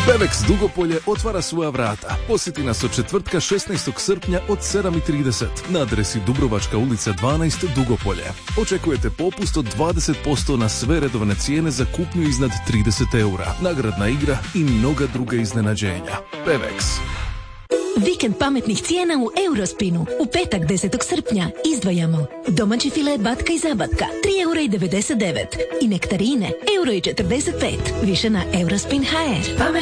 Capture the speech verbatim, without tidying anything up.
Pevex Dugopolje otvara svoja vrata. Posjeti nas od četvrtka šesnaestog srpnja od sedam i trideset na adresi Dubrovačka ulica dvanaest Dugopolje. Očekujete popust od dvadeset posto na sve redovne cijene za kupnju iznad trideset eura, nagradna igra i mnoga druga iznenađenja. Pevex. Vikend pametnih cijena u Eurospinu. U petak desetog srpnja izdvajamo domaći file batka i zabatka tri eura i devedeset devet i nektarine euro i četrdeset pet. Više na Eurospin точка hr.